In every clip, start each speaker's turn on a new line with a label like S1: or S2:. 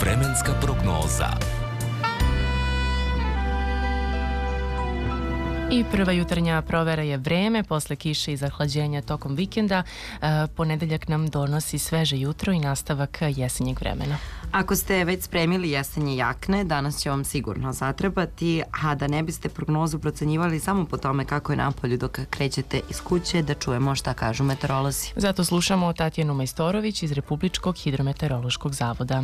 S1: Vremenska prognoza.
S2: I prva jutarnja provera je vreme, posle kiše i zahlađenja tokom vikenda. Ponedeljak nam donosi sveže jutro i nastavak jesenjeg vremena.
S3: Ako ste već spremili jesenje jakne, danas će vam sigurno zatrebati, a da ne biste prognozu procenjivali samo po tome kako je napolju dok krećete iz kuće, da čujemo šta kažu meteorolozi.
S2: Zato slušamo Tatjanu Majstorović iz Republičkog hidrometeorološkog zavoda.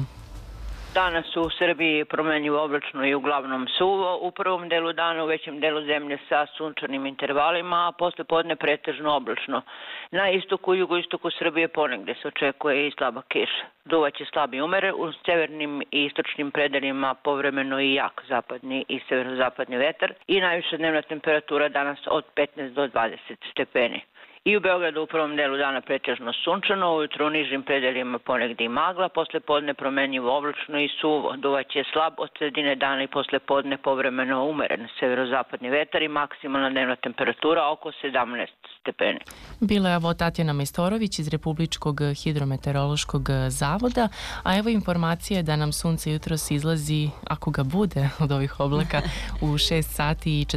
S4: Danas u Srbiji promenljivo oblačno i uglavnom suvo. U prvom delu dana u većem delu zemlje sa sunčanim intervalima, a posle podne pretežno oblačno. Na istoku i jugoistoku Srbije ponegde se očekuje i slaba kiša. Duvaće slab i umeren, u severnim i istočnim predelima povremeno i jak zapadni i severozapadni vetar i najviša dnevna temperatura danas od 15 do 20 stepeni. I u Beogradu u prvom delu dana pretežno sunčano, ujutro u nižim predelima ponegde i magla, posle podne promenljivo oblačno i suvo. Duvaće slab od sredine dana i posle podne povremeno umeren severozapadni vetar i maksimalna dnevna temperatura oko 17 stepeni.
S2: Bila je ovo Tatjana Majstorović iz Republičkog hidrometeorološkog zavoda, a evo informacije da nam sunce jutros izlazi, ako ga bude od ovih oblaka, u 6 sati i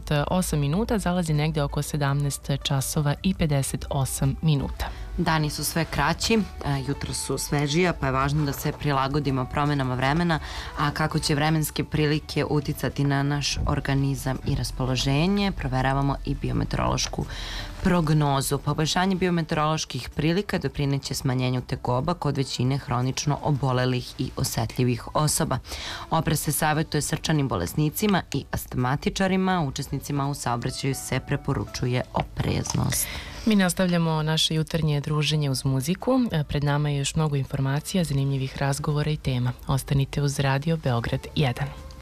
S2: 48 minuta, zalazi negde oko 17 časova i 58 minuta.
S3: Dani su sve kraći, jutro su svežija, pa je važno da se prilagodimo promenama vremena, a kako će vremenske prilike uticati na naš organizam i raspoloženje, proveravamo i biometeorološku prognozu. Poboljšanje biometeoroloških prilika doprineće smanjenju tegoba kod većine hronično obolelih i osetljivih osoba. Oprez se savjetuje srčanim bolesnicima i astmatičarima, učesnicima u saobraćaju se preporučuje opreznost.
S2: Mi nastavljamo naše jutarnje druženje uz muziku. Pred nama je još mnogo informacija, zanimljivih razgovora i tema. Ostanite uz Radio Beograd 1.